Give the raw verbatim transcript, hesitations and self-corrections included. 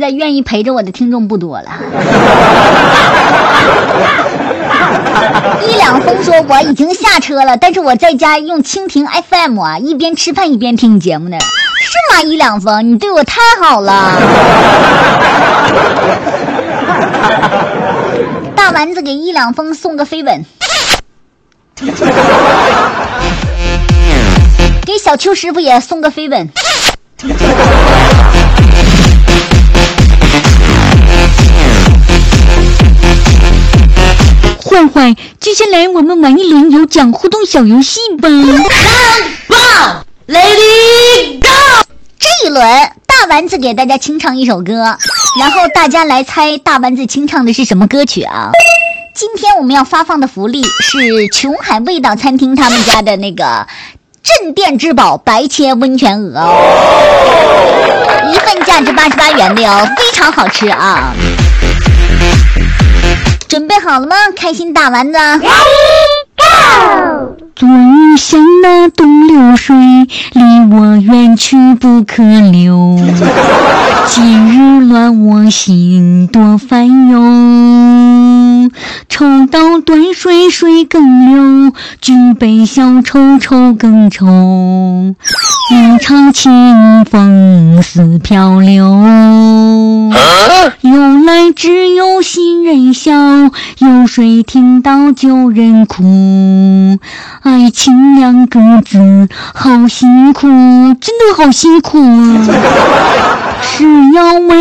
在愿意陪着我的听众不多了。一两峰说我已经下车了，但是我在家用蜻蜓 F M 啊，一边吃饭一边听节目呢。是吗？一两峰，你对我太好了。大丸子给一两峰送个飞吻。给小邱师傅也送个飞吻。坏坏，接下来我们玩一轮有奖互动小游戏吧。 棒 Lady Go！ 这一轮大丸子给大家清唱一首歌，然后大家来猜大丸子清唱的是什么歌曲啊？今天我们要发放的福利是琼海味道餐厅他们家的那个镇店之宝白切温泉鹅哦，一份价值八十八元的哦，非常好吃啊！准备好了吗？开心大丸子。昨日像那东流水，离我远去不可留。今日乱我心多烦忧。抽刀断水水更流，举杯消愁愁更愁。一场清风似漂流，由来只有新人笑，有谁听到旧人哭？爱情两个字好辛苦，真的好辛苦啊！是要为